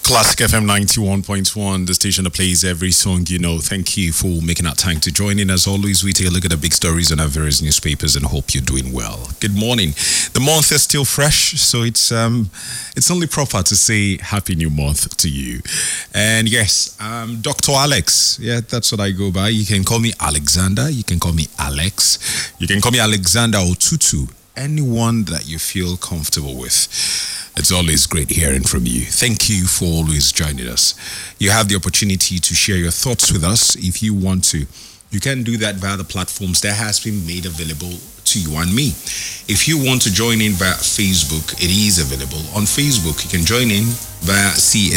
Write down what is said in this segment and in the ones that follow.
Classic FM 91.1, the station that plays every song you know. Thank you for making that time to join in. As always, we take a look at the big stories in our various newspapers and hope you're doing well. Good morning. The month is still fresh, so it's only proper to say Happy New Month to you. And yes, Dr. Alex. Yeah, that's what I go by. You can call me Alexander. You can call me Alex. You can call me Alexander or Tutu. Anyone that you feel comfortable with. It's always great hearing from you. Thank you for always joining us. You have the opportunity to share your thoughts with us if you want to. You can do that via the platforms that has been made available to you and me. If you want to join in via Facebook, it is available. On Facebook, you can join in via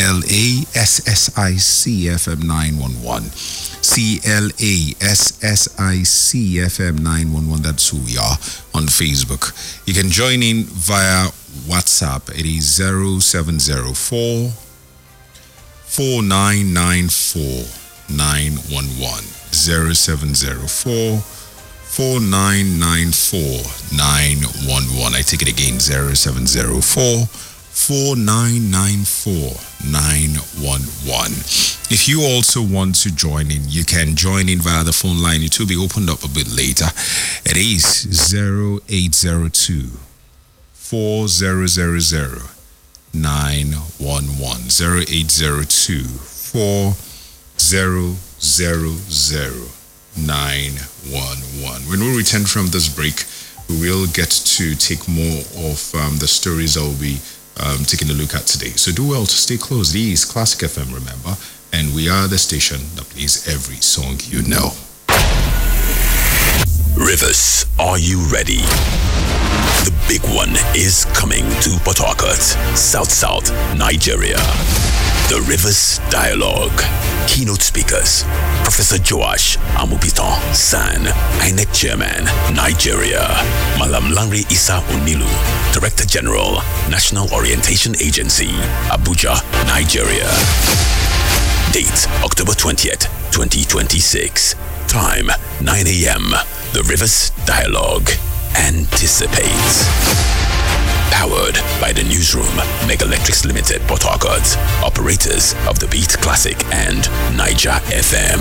CLASSICFM 911. CLASSICFM 911. That's who we are on Facebook. You can join in via WhatsApp. It is 0704 4994 911. 0704 4994 911. I take it again, 0704 4994 911. If you also want to join in, you can join in via the phone line. It will be opened up a bit later. It is 0802 4000 911. 0802 4000 911. When we return from this break, we will get to take more of the stories that we'll be taking a look at today. So do well to stay close. This is Classic FM, remember, and we are the station that plays every song you know. Rivers, are you ready? The big one is coming to Port Harcourt, South, Nigeria. The Rivers Dialogue. Keynote speakers: Professor Joash Amupitan San, INEC Chairman, Nigeria. Malam Lanre Isa Onilu, Director General, National Orientation Agency, Abuja, Nigeria. Date: October 20th, 2026. Time: 9 a.m. The Rivers Dialogue. Anticipate. Powered by the Newsroom, Mega Electrics Limited, Port Harcourt, operators of the Beat Classic and Niger FM.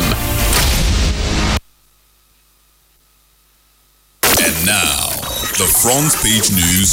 And now, the front page news